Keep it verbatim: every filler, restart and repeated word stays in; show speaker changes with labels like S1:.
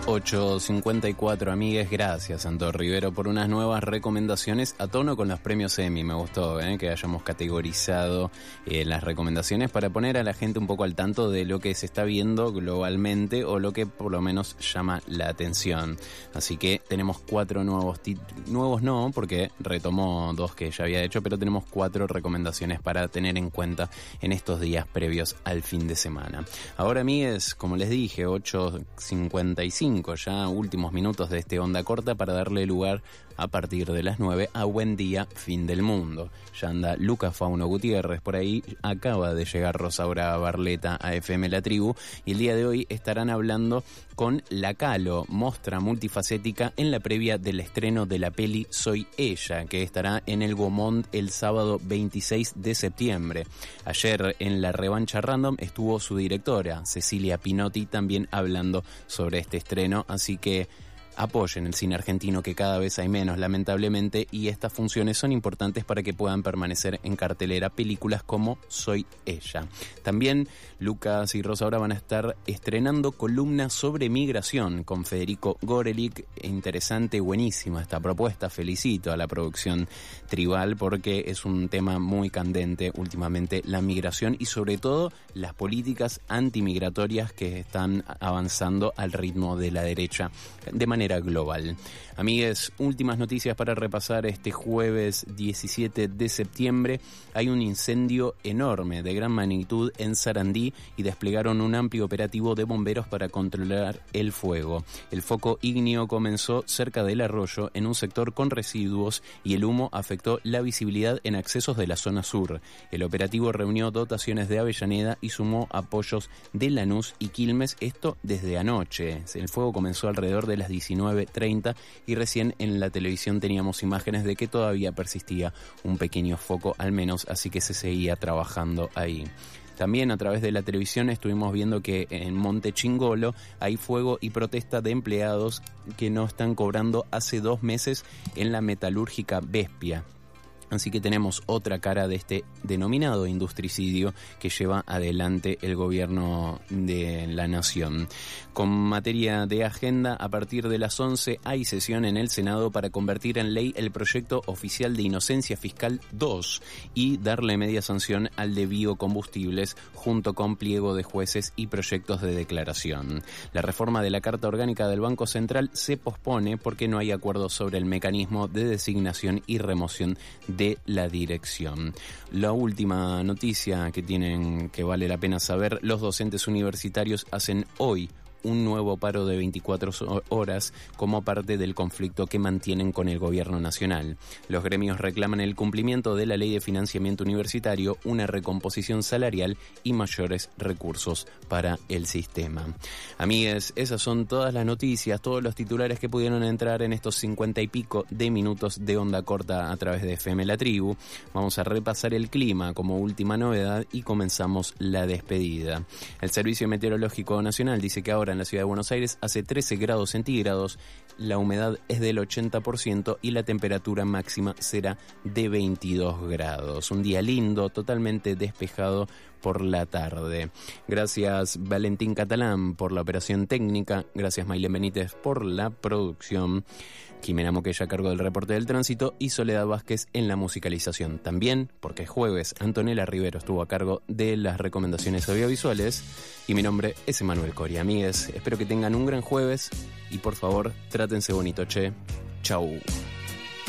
S1: ocho cincuenta y cuatro, amigues. Gracias, Santo Rivero, por unas nuevas recomendaciones a tono con los premios Emmy. Me gustó ¿eh? que hayamos categorizado eh, las recomendaciones para poner a la gente un poco al tanto de lo que se está viendo globalmente o lo que por lo menos llama la atención. Así que tenemos cuatro nuevos títulos, nuevos no, porque retomó dos que ya había hecho, pero tenemos cuatro recomendaciones para tener en cuenta en estos días previos al fin de semana. Ahora, amigues, como les dije, ocho cincuenta y cinco, ya últimos minutos de este Onda Corta para darle lugar a partir de las nueve a Buen Día, Fin del Mundo. Ya anda Lucas Fauno Gutiérrez por ahí, acaba de llegar Rosaura Barleta a F M La Tribu y el día de hoy estarán hablando con La Calo, mostra multifacética en la previa del estreno de la peli Soy Ella, que estará en el Gaumont el sábado veintiséis de septiembre. Ayer en la revancha random estuvo su directora, Cecilia Pinotti, también hablando sobre este estreno, así que apoyen el cine argentino, que cada vez hay menos, lamentablemente, y estas funciones son importantes para que puedan permanecer en cartelera películas como Soy Ella. También Lucas y Rosa ahora van a estar estrenando columna sobre migración con Federico Gorelick. Interesante, buenísima esta propuesta. Felicito a la producción tribal porque es un tema muy candente últimamente, la migración y sobre todo las políticas antimigratorias que están avanzando al ritmo de la derecha de manera global. Amigues, últimas noticias para repasar este jueves diecisiete de septiembre. Hay un incendio enorme de gran magnitud en Sarandí y desplegaron un amplio operativo de bomberos para controlar el fuego. El foco ígneo comenzó cerca del arroyo en un sector con residuos y el humo afectó la visibilidad en accesos de la zona sur. El operativo reunió dotaciones de Avellaneda y sumó apoyos de Lanús y Quilmes, esto desde anoche. El fuego comenzó alrededor de las diecinueve treinta y recién en la televisión teníamos imágenes de que todavía persistía un pequeño foco al menos, así que se seguía trabajando ahí. También a través de la televisión estuvimos viendo que en Monte Chingolo hay fuego y protesta de empleados que no están cobrando hace dos meses en la metalúrgica Vespia. Así que tenemos otra cara de este denominado industricidio que lleva adelante el gobierno de la nación. Con materia de agenda, a partir de las once hay sesión en el Senado para convertir en ley el proyecto oficial de Inocencia Fiscal dos y darle media sanción al de biocombustibles junto con pliego de jueces y proyectos de declaración. La reforma de la Carta Orgánica del Banco Central se pospone porque no hay acuerdo sobre el mecanismo de designación y remoción de la dirección. La última noticia que tienen que vale la pena saber: los docentes universitarios hacen hoy un nuevo paro de veinticuatro horas como parte del conflicto que mantienen con el gobierno nacional. Los gremios reclaman el cumplimiento de la ley de financiamiento universitario, una recomposición salarial y mayores recursos para el sistema. Amigues, esas son todas las noticias, todos los titulares que pudieron entrar en estos cincuenta y pico de minutos de onda corta a través de F M La Tribu. Vamos a repasar el clima como última novedad y comenzamos la despedida. El Servicio Meteorológico Nacional dice que ahora en la ciudad de Buenos Aires hace trece grados centígrados, la humedad es del ochenta por ciento y la temperatura máxima será de veintidós grados. Un día lindo, totalmente despejado por la tarde. Gracias Valentín Catalán por la operación técnica, gracias Maylen Benítez por la producción, Jimena Moquella a cargo del reporte del tránsito y Soledad Vázquez en la musicalización. También, porque es jueves, Antonella Rivero estuvo a cargo de las recomendaciones audiovisuales y mi nombre es Emanuel Coria. Amigues, espero que tengan un gran jueves y por favor, trátense bonito, che. Chau.